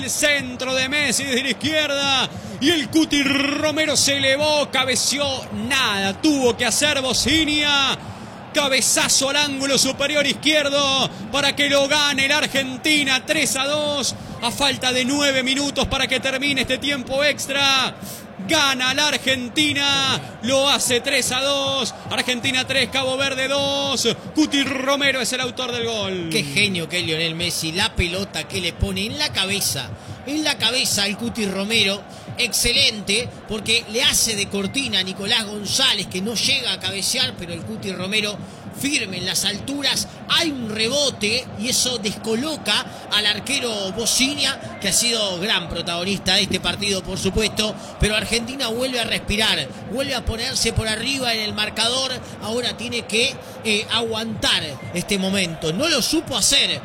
el centro de Messi desde la izquierda. Y el Cuti Romero se elevó, cabeció, nada tuvo que hacer Bocinia. Cabezazo al ángulo superior izquierdo para que lo gane la Argentina 3-2. A falta de 9 minutos para que termine este tiempo extra. Gana la Argentina, lo hace 3-2. Argentina 3, Cabo Verde 2. Cuti Romero es el autor del gol. Qué genio que es Lionel Messi. La pelota que le pone en la cabeza al Cuti Romero. Excelente, porque le hace de cortina a Nicolás González, que no llega a cabecear, pero el Cuti Romero firme en las alturas. Hay un rebote y eso descoloca al arquero Bocinia, que ha sido gran protagonista de este partido, por supuesto, pero Argentina vuelve a respirar, vuelve a ponerse por arriba en el marcador. Ahora tiene que aguantar este momento. No lo supo hacer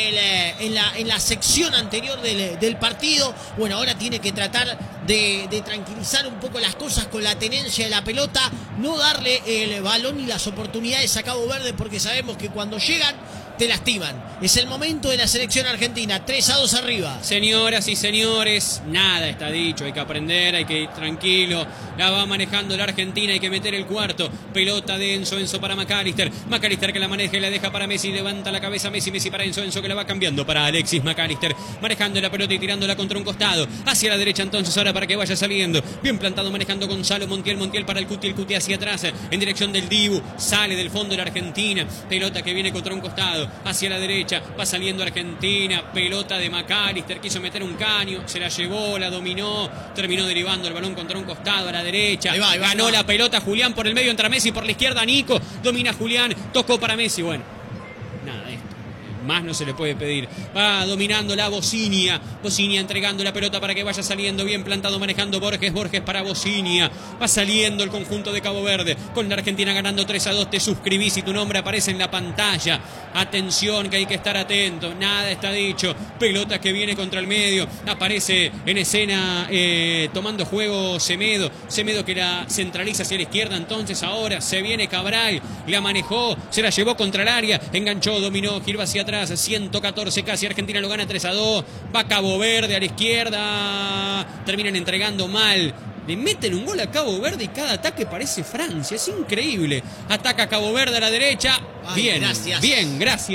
en la sección anterior del partido. Bueno, ahora tiene que tratar de tranquilizar un poco las cosas con la tenencia de la pelota, no darle el balón y las oportunidades a Cabo Verde, porque sabemos que cuando llegan te lastiman. Es el momento de la selección argentina, 3-2 arriba. Señoras y señores, nada está dicho, hay que aprender, hay que ir tranquilo. La va manejando la Argentina, hay que meter el cuarto. Pelota de Enzo para McAllister. McAllister que la maneja y la deja para Messi, levanta la cabeza Messi para Enzo que la va cambiando para Alexis McAllister. Manejando la pelota y tirándola contra un costado. Hacia la derecha entonces ahora para que vaya saliendo. Bien plantado manejando Gonzalo Montiel para el Cuti hacia atrás, en dirección del Dibu. Sale del fondo la Argentina. Pelota que viene contra un costado. Hacia la derecha, va saliendo Argentina, pelota de McAllister, quiso meter un caño, se la llevó, la dominó, terminó derivando el balón contra un costado a la derecha, ahí va, ganó la pelota Julián por el medio, entra Messi por la izquierda, Nico, domina Julián, tocó para Messi, bueno, nada de esto. Más no se le puede pedir. Va dominando la Bocinia entregando la pelota para que vaya saliendo. Bien plantado manejando Borges para Bocinia. Va saliendo el conjunto de Cabo Verde. Con la Argentina ganando 3-2. Te suscribís y tu nombre aparece en la pantalla. Atención que hay que estar atento. Nada está dicho. Pelota que viene contra el medio. Aparece en escena tomando juego Semedo. Semedo que la centraliza hacia la izquierda. Entonces ahora se viene Cabral. La manejó. Se la llevó contra el área. Enganchó, dominó. Giró hacia atrás. 114 casi, Argentina lo gana 3-2, va Cabo Verde a la izquierda, terminan entregando mal, le meten un gol a Cabo Verde y cada ataque parece Francia, es increíble. Ataca Cabo Verde a la derecha. Bien, gracias. Bien,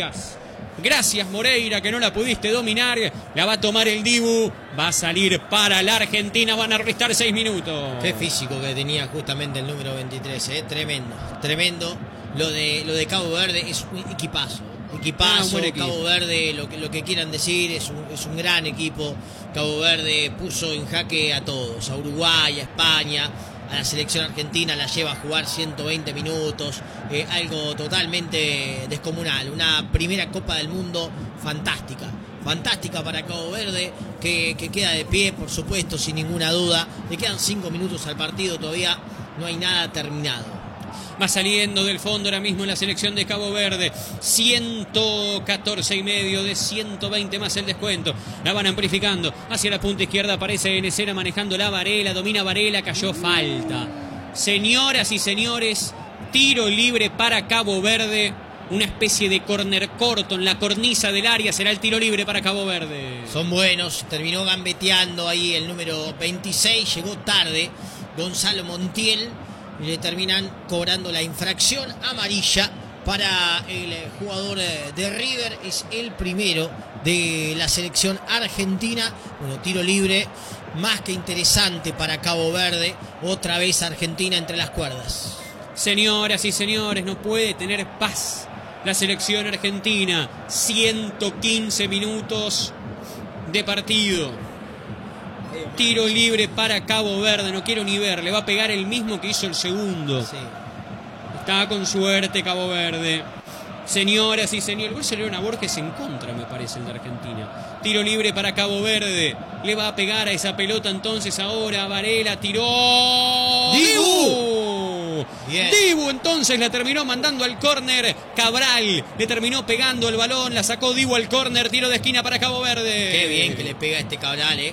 gracias Moreira, que no la pudiste dominar. La va a tomar el Dibu, va a salir para la Argentina, van a restar 6 minutos. Qué físico que tenía justamente el número 23, tremendo. Lo de Cabo Verde es un equipazo, Cabo Verde, lo que quieran decir, es un gran equipo. Cabo Verde puso en jaque a todos, a Uruguay, a España, a la selección argentina, la lleva a jugar 120 minutos, algo totalmente descomunal, una primera Copa del Mundo fantástica para Cabo Verde, que queda de pie, por supuesto, sin ninguna duda. Le quedan 5 minutos al partido, todavía no hay nada terminado. Va saliendo del fondo ahora mismo en la selección de Cabo Verde. 114 y medio de 120 más el descuento. La van amplificando. Hacia la punta izquierda aparece en escena manejando la Varela. Domina Varela, cayó falta. Señoras y señores, tiro libre para Cabo Verde. Una especie de córner corto en la cornisa del área. Será el tiro libre para Cabo Verde. Son buenos. Terminó gambeteando ahí el número 26. Llegó tarde Gonzalo Montiel. Y le terminan cobrando la infracción amarilla para el jugador de River. Es el primero de la selección argentina. Bueno, tiro libre más que interesante para Cabo Verde. Otra vez Argentina entre las cuerdas. Señoras y señores, no puede tener paz la selección argentina. 115 minutos de partido. Tiro libre para Cabo Verde, no quiero ni ver, le va a pegar el mismo que hizo el segundo. Sí. Está con suerte Cabo Verde. Señoras y señores, el gol salió a Borges en contra, me parece, el de Argentina. Tiro libre para Cabo Verde, le va a pegar a esa pelota entonces ahora. Varela tiró. ¡Dibu! Bien. Dibu entonces la terminó mandando al córner. Cabral le terminó pegando el balón, la sacó Dibu al córner. Tiro de esquina para Cabo Verde. Qué bien que le pega este Cabral,